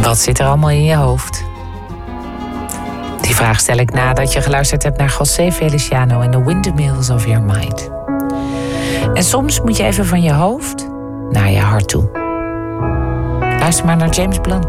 Wat zit er allemaal in je hoofd? Die vraag stel ik nadat je geluisterd hebt naar José Feliciano en The Windmills of Your Mind. En soms moet je even van je hoofd naar je hart toe. Luister maar naar James Blunt.